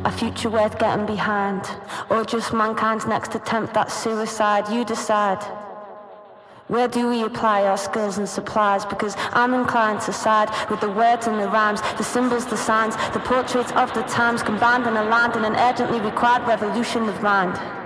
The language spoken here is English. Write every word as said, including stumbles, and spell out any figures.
a future worth getting behind, or just mankind's next attempt at suicide? You decide. Where do we apply our skills and supplies? Because I'm inclined to side with the words and the rhymes, the symbols, the signs, the portraits of the times, combined and aligned in an urgently required revolution of mind.